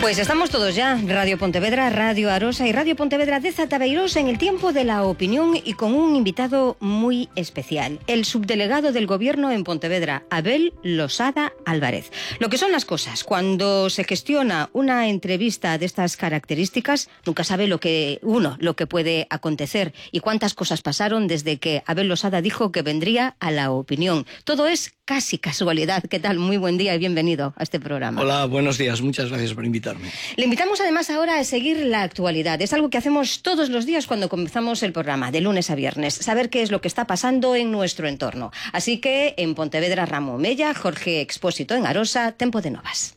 Pues estamos todos ya, Radio Pontevedra, Radio Arosa y Radio Pontevedra de Zatabeiros en el tiempo de la opinión y con un invitado muy especial, el subdelegado del Gobierno en Pontevedra, Abel Losada Álvarez. Lo que son las cosas, cuando se gestiona una entrevista de estas características, nunca sabe lo que puede acontecer y cuántas cosas pasaron desde que Abel Losada dijo que vendría a la opinión. Todo es casi casualidad. ¿Qué tal? Muy buen día y bienvenido a este programa. Hola, buenos días. Muchas gracias por invitarme. Le invitamos además ahora a seguir la actualidad. Es algo que hacemos todos los días cuando comenzamos el programa, de lunes a viernes. Saber qué es lo que está pasando en nuestro entorno. Así que en Pontevedra, Ramón Mella, Jorge Expósito en Arosa, Tempo de Novas.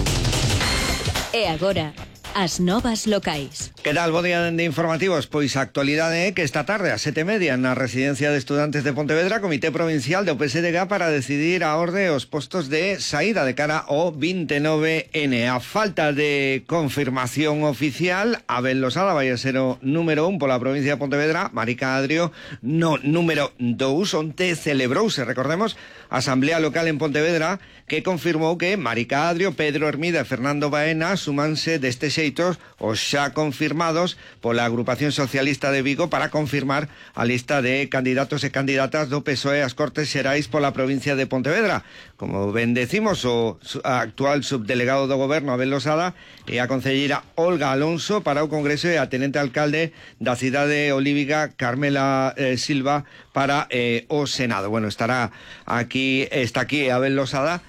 E agora, as novas locais. Que tal, bo día de informativos? Pois a actualidade é que esta tarde a 7:30 na Residencia de Estudantes de Pontevedra, Comité Provincial do PSDG para decidir a orde os postos de saída de cara ao 29N. A falta de confirmación oficial, Abel Losada vai a ser o número 1 pola provincia de Pontevedra, Marica Adrio no número 2, onde celebrouse, recordemos, a Asamblea Local en Pontevedra, que confirmou que Marica Adrio, Pedro Hermida e Fernando Baena sumanse deste xeitos os xa confirmados pola Agrupación Socialista de Vigo para confirmar a lista de candidatos e candidatas do PSOE ás Cortes Xerais pola provincia de Pontevedra. Como ben decimos, o actual subdelegado do Goberno, Abel Losada, e a concelleira Olga Alonso para o Congreso e a tenente alcalde da cidade olívica, Carmela Silva, para o Senado. Bueno, está aquí Abel Losada.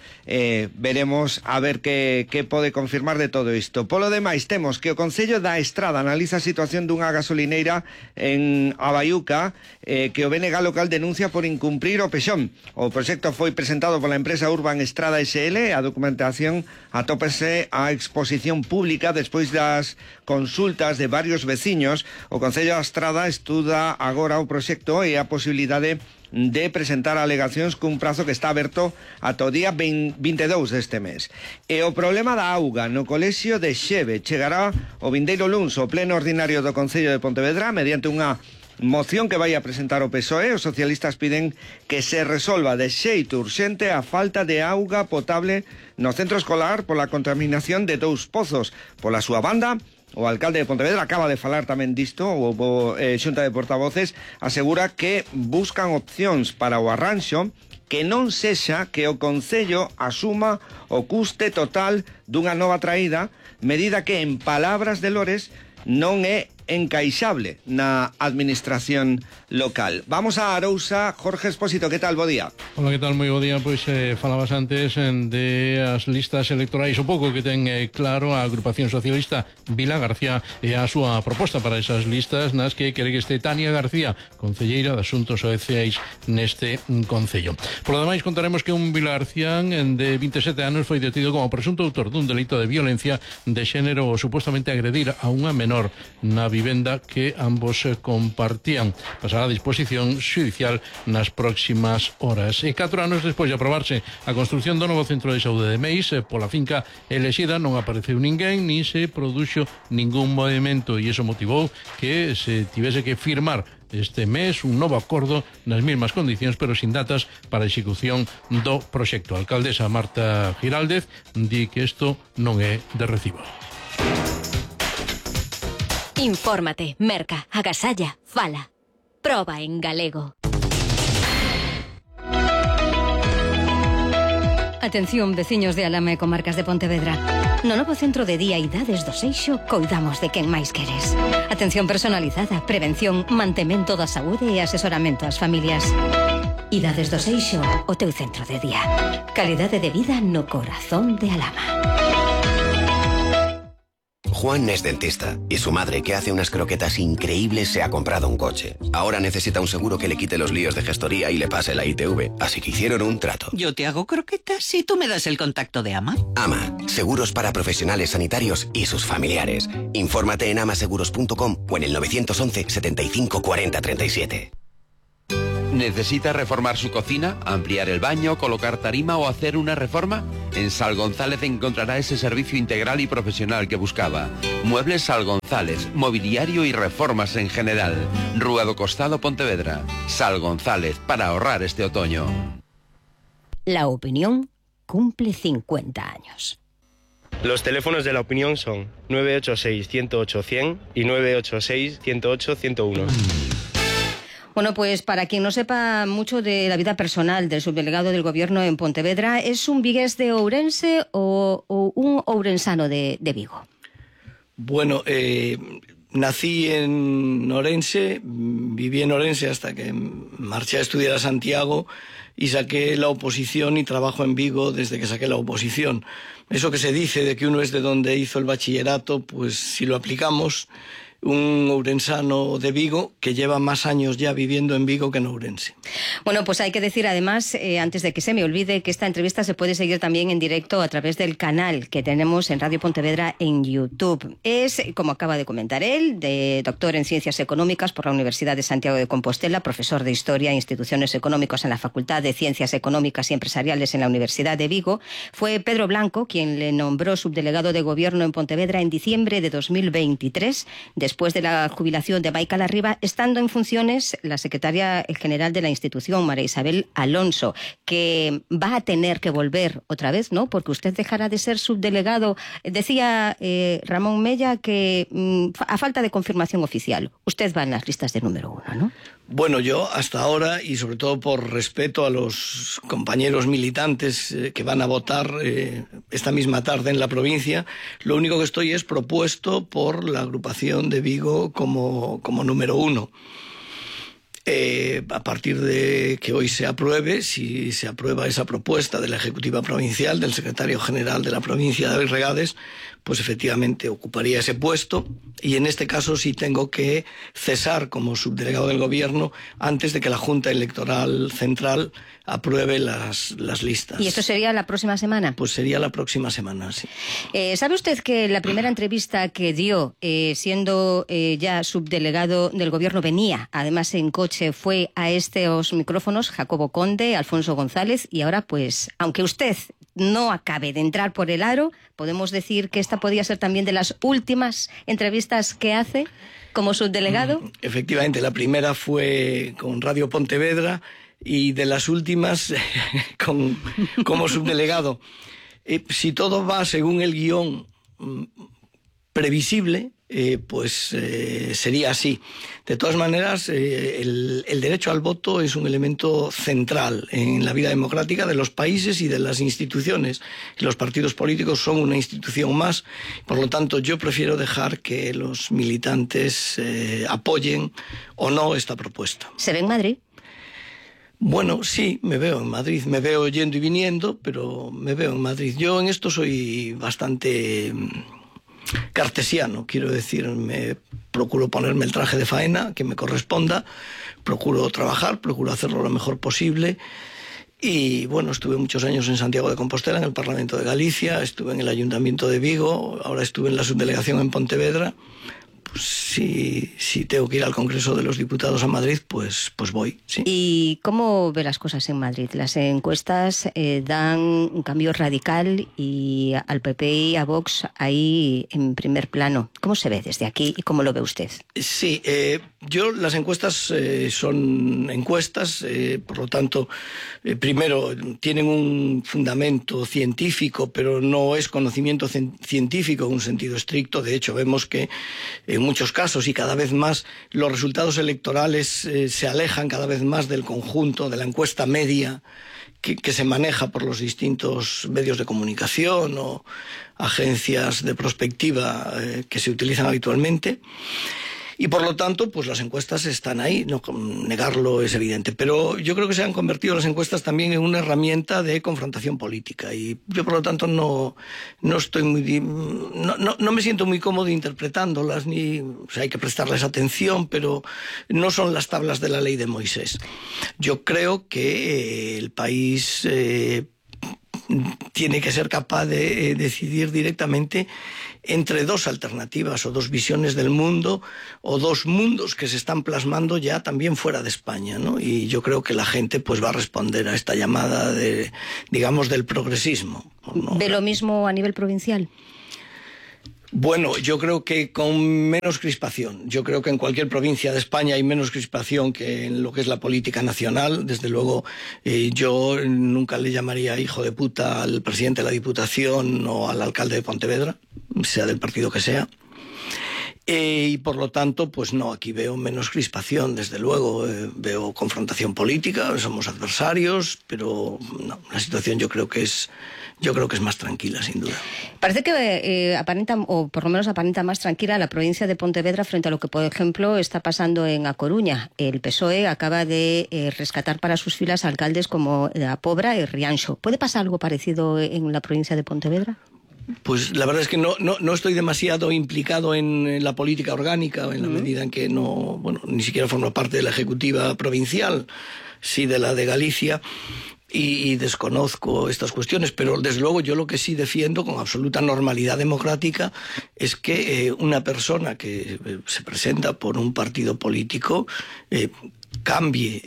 Veremos a ver que pode confirmar de todo isto. Polo demais, temos que o Concello da Estrada analiza a situación dunha gasolineira en Abaiuca que o BNG local denuncia por incumprir o pexón. O proxecto foi presentado pola empresa Urban Estrada SL e a documentación atópase a exposición pública despois das consultas de varios veciños. O Concello da Estrada estuda agora o proxecto e a posibilidade de presentar alegacións cun prazo que está aberto ata o día 22 deste mes. E o problema da auga no colexio de Xeve chegará o vindeiro luns ao pleno ordinario do Concello de Pontevedra mediante unha moción que vai a presentar o PSOE. Os socialistas piden que se resolva de xeito urxente a falta de auga potable no centro escolar pola contaminación de 2 pozos. Pola súa banda, o alcalde de Pontevedra acaba de falar tamén disto, o xunta de portavoces asegura que buscan opcións para o arranxo que non sexa que o Concello asuma o custe total dunha nova traída, medida que, en palabras de Lores, non é encaixable na administración local. Vamos a Arousa. Jorge Expósito, que tal? Bo día. Hola, que tal? Moi bo día. Pois falabas antes de as listas electorais, o pouco que ten claro a Agrupación Socialista Vila García e a súa proposta para esas listas nas que quere que este Tania García, concelleira de Asuntos Sociais neste concello. Por lo demais, contaremos que un vilarcián de 27 anos foi detido como presunto autor dun delito de violencia de xénero ou supuestamente agredir a unha menor na vivenda que ambos compartían. Pasará a disposición xudicial nas próximas horas. E 4 anos despois de aprobarse a construción do novo centro de saúde de Meis, pola finca elexida non apareceu ninguén, nin se produxo ningún movimento, e iso motivou que se tivese que firmar este mes un novo acordo nas mesmas condicións, pero sin datas para a execución do proxecto. A alcaldesa Marta Giraldez di que isto non é de recibo. Infórmate, merca, agasalla, fala. Proba en galego. Atención, veciños de Alama e comarcas de Pontevedra. No novo centro de día Idades do Seixo coidamos de quen máis queres. Atención personalizada, prevención, mantemento da saúde e asesoramento ás familias. Idades do Seixo, o teu centro de día. Calidade de vida no corazón de Alama. Juan es dentista y su madre, que hace unas croquetas increíbles, se ha comprado un coche. Ahora necesita un seguro que le quite los líos de gestoría y le pase la ITV, así que hicieron un trato. Yo te hago croquetas y tú me das el contacto de AMA. AMA, seguros para profesionales sanitarios y sus familiares. Infórmate en amaseguros.com o en el 911 75 40 37. ¿Necesita reformar su cocina, ampliar el baño, colocar tarima o hacer una reforma? En Sal González encontrará ese servicio integral y profesional que buscaba. Muebles Sal González, mobiliario y reformas en general. Rúa do Costado, Pontevedra. Sal González, para ahorrar este otoño. La opinión cumple 50 años. Los teléfonos de La Opinión son 986-108-100 y 986-108-101. Bueno, pues para quien no sepa mucho de la vida personal del subdelegado del Gobierno en Pontevedra, ¿es un vigués de Ourense o un ourensano de Vigo? Bueno, nací en Orense, viví en Orense hasta que marché a estudiar a Santiago y saqué la oposición y trabajo en Vigo desde que saqué la oposición. Eso que se dice de que uno es de donde hizo el bachillerato, pues si lo aplicamos, un ourensano de Vigo que lleva más años ya viviendo en Vigo que en Ourense. Bueno, pues hay que decir además, antes de que se me olvide, que esta entrevista se puede seguir también en directo a través del canal que tenemos en Radio Pontevedra en YouTube. Es, como acaba de comentar él, doctor en Ciencias Económicas por la Universidad de Santiago de Compostela, profesor de Historia e Instituciones Económicas en la Facultad de Ciencias Económicas y Empresariales en la Universidad de Vigo. Fue Pedro Blanco quien le nombró subdelegado de Gobierno en Pontevedra en diciembre de 2023, después de la jubilación de Maica Larriba, estando en funciones la secretaria general de la institución, María Isabel Alonso, que va a tener que volver otra vez, ¿no? Porque usted dejará de ser subdelegado. Decía Ramón Mella que a falta de confirmación oficial, usted va en las listas de número 1, ¿no? Bueno, yo hasta ahora, y sobre todo por respeto a los compañeros militantes que van a votar esta misma tarde en la provincia, lo único que estoy es propuesto por la agrupación de Vigo como número 1. A partir de que hoy se apruebe, si se aprueba esa propuesta de la Ejecutiva Provincial, del secretario general de la provincia, David Regades, pues efectivamente ocuparía ese puesto, y en este caso sí tengo que cesar como subdelegado del Gobierno antes de que la Junta Electoral Central apruebe las listas. ¿Y esto sería la próxima semana? Pues sería la próxima semana, sí. ¿Sabe usted que la primera entrevista que dio, siendo ya subdelegado del Gobierno, venía además en coche, fue a estos micrófonos, Jacobo Conde, Alfonso González, y ahora pues, aunque usted no acabe de entrar por el aro, podemos decir que esta podría ser también de las últimas entrevistas que hace como subdelegado? Efectivamente, la primera fue con Radio Pontevedra y de las últimas como subdelegado. Si todo va según el guión previsible, pues sería así. De todas maneras, el derecho al voto es un elemento central en la vida democrática de los países y de las instituciones. Los partidos políticos son una institución más, por lo tanto yo prefiero dejar que los militantes apoyen o no esta propuesta. ¿Se ve en Madrid? Bueno, sí, me veo en Madrid. Me veo yendo y viniendo, pero me veo en Madrid. Yo en esto soy bastante cartesiano, quiero decir, procuro ponerme el traje de faena que me corresponda, procuro trabajar, procuro hacerlo lo mejor posible. Y bueno, estuve muchos años en Santiago de Compostela, en el Parlamento de Galicia, estuve en el Ayuntamiento de Vigo, ahora estuve en la subdelegación en Pontevedra. Pues si tengo que ir al Congreso de los Diputados a Madrid, pues voy, sí. ¿Y cómo ve las cosas en Madrid? Las encuestas dan un cambio radical y al PP y a Vox ahí en primer plano. ¿Cómo se ve desde aquí y cómo lo ve usted? Sí, las encuestas son encuestas, por lo tanto, primero tienen un fundamento científico, pero no es conocimiento científico en un sentido estricto. De hecho, vemos que en muchos casos y cada vez más los resultados electorales se alejan cada vez más del conjunto de la encuesta media que se maneja por los distintos medios de comunicación o agencias de prospectiva que se utilizan habitualmente. Y por lo tanto, pues las encuestas están ahí, no negarlo es evidente. Pero yo creo que se han convertido las encuestas también en una herramienta de confrontación política. Y yo, por lo tanto, no me siento muy cómodo interpretándolas, o sea, hay que prestarles atención, pero no son las tablas de la ley de Moisés. Yo creo que el país tiene que ser capaz de decidir directamente entre dos alternativas o dos visiones del mundo o dos mundos que se están plasmando ya también fuera de España, ¿no? Y yo creo que la gente pues va a responder a esta llamada digamos del progresismo, ¿no? ¿Ve lo mismo a nivel provincial? Bueno, yo creo que con menos crispación. Yo creo que en cualquier provincia de España hay menos crispación que en lo que es la política nacional. Desde luego, yo nunca le llamaría hijo de puta al presidente de la Diputación o al alcalde de Pontevedra, sea del partido que sea. Y por lo tanto, pues no, aquí veo menos crispación, desde luego. Veo confrontación política, somos adversarios, pero no, la situación yo creo que es más tranquila, sin duda. Parece que aparenta, o por lo menos aparenta más tranquila la provincia de Pontevedra frente a lo que, por ejemplo, está pasando en A Coruña. El PSOE acaba de rescatar para sus filas alcaldes como A Pobra y Rianxo. ¿Puede pasar algo parecido en la provincia de Pontevedra? Pues la verdad es que no estoy demasiado implicado en la política orgánica, en la medida en que ni siquiera formo parte de la ejecutiva provincial, sí de la de Galicia, y desconozco estas cuestiones, pero desde luego yo lo que sí defiendo con absoluta normalidad democrática es que una persona que se presenta por un partido político cambie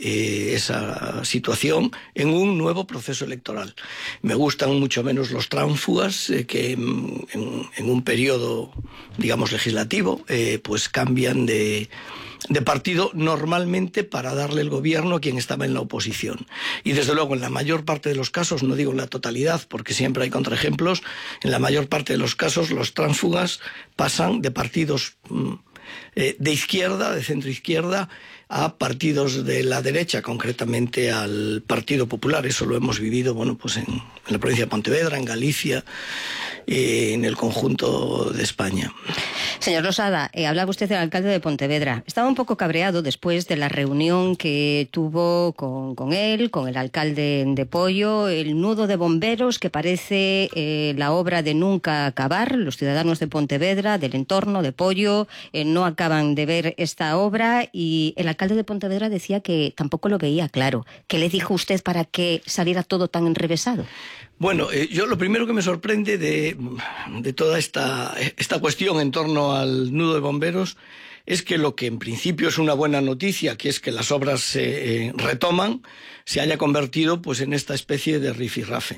esa situación en un nuevo proceso electoral. Me gustan mucho menos los tránsfugas que en un periodo, digamos, legislativo, pues cambian de partido normalmente para darle el gobierno a quien estaba en la oposición. Y desde luego en la mayor parte de los casos, no digo en la totalidad porque siempre hay contraejemplos, en la mayor parte de los casos los tránsfugas pasan de partidos de izquierda, de centro izquierda, a partidos de la derecha, concretamente al Partido Popular. Eso lo hemos vivido, pues en la provincia de Pontevedra, en Galicia, en el conjunto de España. Señor Losada, hablaba usted del alcalde de Pontevedra. Estaba un poco cabreado después de la reunión que tuvo con él, con el alcalde de Poio, el nudo de bomberos que parece la obra de nunca acabar. Los ciudadanos de Pontevedra, del entorno de Poio, no acaban de ver esta obra, y el alcalde de Pontevedra decía que tampoco lo veía claro. ¿Qué le dijo usted para que saliera todo tan enrevesado? Bueno, yo lo primero que me sorprende de toda esta cuestión en torno al nudo de bomberos es que lo que en principio es una buena noticia, que es que las obras se retoman, se haya convertido pues en esta especie de rifirrafe.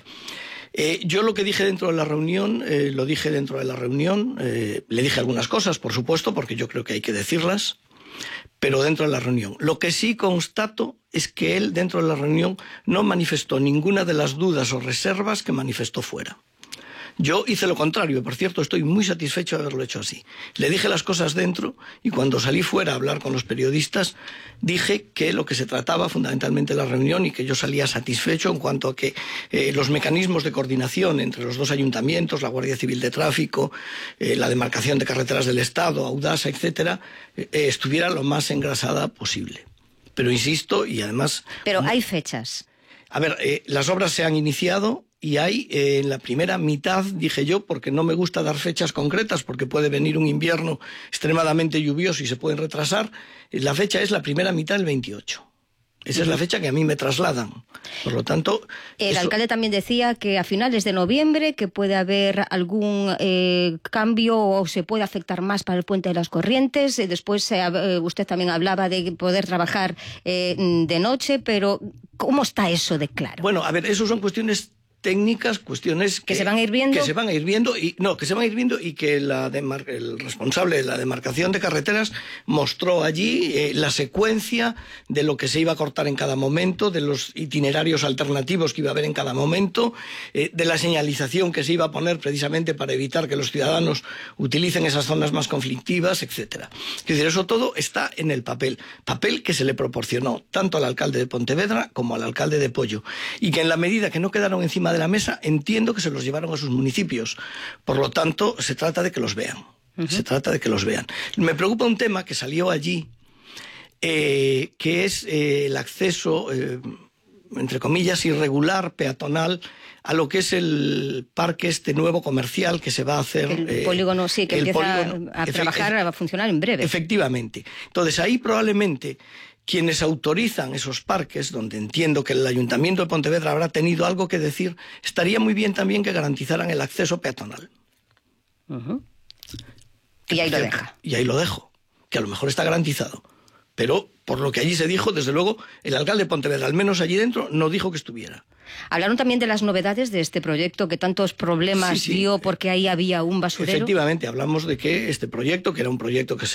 Yo lo que dije dentro de la reunión, lo dije dentro de la reunión, le dije algunas cosas, por supuesto, porque yo creo que hay que decirlas, pero dentro de la reunión. Lo que sí constato es que él, dentro de la reunión, no manifestó ninguna de las dudas o reservas que manifestó fuera. Yo hice lo contrario, por cierto, estoy muy satisfecho de haberlo hecho así. Le dije las cosas dentro y cuando salí fuera a hablar con los periodistas dije que lo que se trataba fundamentalmente de la reunión y que yo salía satisfecho en cuanto a que los mecanismos de coordinación entre los dos ayuntamientos, la Guardia Civil de Tráfico, la demarcación de carreteras del Estado, Audasa, etcétera, estuviera lo más engrasada posible. Pero insisto, y además... Pero hay fechas. A ver, las obras se han iniciado y hay en la primera mitad, dije yo, porque no me gusta dar fechas concretas, porque puede venir un invierno extremadamente lluvioso y se pueden retrasar. La fecha es la primera mitad del 28. Esa es la fecha que a mí me trasladan. Por lo tanto... El alcalde también decía que a finales de noviembre que puede haber algún cambio o se puede afectar más para el Puente de las Corrientes. Después usted también hablaba de poder trabajar de noche, pero ¿cómo está eso de claro? Bueno, a ver, eso son cuestiones técnicas, cuestiones que se van a ir viendo. Que se van a ir viendo y que el responsable de la demarcación de carreteras mostró allí la secuencia de lo que se iba a cortar en cada momento, de los itinerarios alternativos que iba a haber en cada momento, de la señalización que se iba a poner precisamente para evitar que los ciudadanos utilicen esas zonas más conflictivas, etcétera. Es decir, eso todo está en el papel que se le proporcionó tanto al alcalde de Pontevedra como al alcalde de Poio, y que en la medida que no quedaron encima de la mesa, entiendo que se los llevaron a sus municipios. Por lo tanto, se trata de que los vean. Se trata de que los vean. Me preocupa un tema que salió allí, que es el acceso, entre comillas, irregular, peatonal, a lo que es el parque nuevo comercial que se va a hacer. El polígono, sí, que empieza a trabajar, a funcionar en breve. Efectivamente. Entonces, ahí probablemente quienes autorizan esos parques, donde entiendo que el Ayuntamiento de Pontevedra habrá tenido algo que decir, estaría muy bien también que garantizaran el acceso peatonal. Y ahí lo deja. Y ahí lo dejo, que a lo mejor está garantizado. Pero, por lo que allí se dijo, desde luego, el alcalde de Pontevedra, al menos allí dentro, no dijo que estuviera. Hablaron también de las novedades de este proyecto que tantos problemas dio porque ahí había un basurero. Efectivamente, hablamos de que este proyecto, que era un proyecto que se